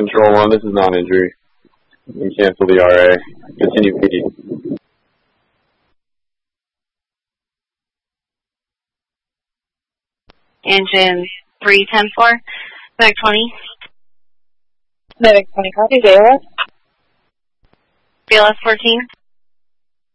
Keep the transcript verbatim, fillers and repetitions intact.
Control one, this is non-injury. You can cancel the R A. Continue P D. Engine three ten four, Medic twenty. Medic twenty, copy, B L S. B L S fourteen.